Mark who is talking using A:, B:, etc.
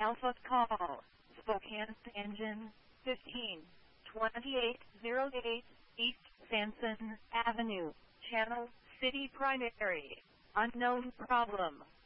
A: Alpha Call, Spokane Engine 152808 East Sanson Avenue, Channel City Primary, unknown problem.